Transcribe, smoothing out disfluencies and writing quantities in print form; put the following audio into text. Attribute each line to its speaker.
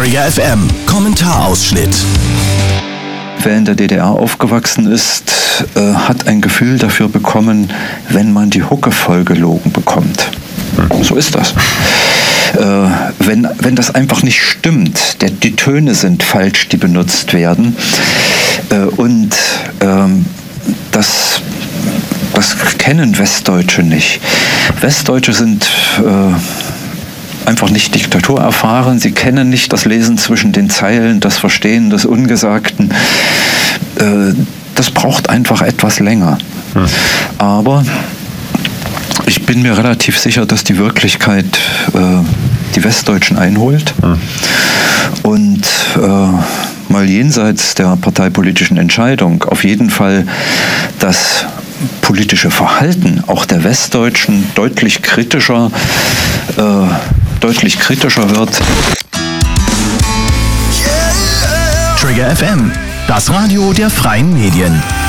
Speaker 1: Trigger FM Kommentarausschnitt.
Speaker 2: Wer in der DDR aufgewachsen ist, hat ein Gefühl dafür bekommen, wenn man die Hucke vollgelogen bekommt. So ist das. Wenn das einfach nicht stimmt, die Töne sind falsch, die benutzt werden, und das kennen Westdeutsche nicht. Westdeutsche sind einfach nicht diktaturerfahren. Sie kennen nicht das Lesen zwischen den Zeilen, das Verstehen des Ungesagten. Das braucht einfach etwas länger. Aber ich bin mir relativ sicher, dass die Wirklichkeit die Westdeutschen einholt. Und mal jenseits der parteipolitischen Entscheidung auf jeden Fall das politische Verhalten auch der Westdeutschen deutlich kritischer wird.
Speaker 1: Trigger FM, das Radio der freien Medien.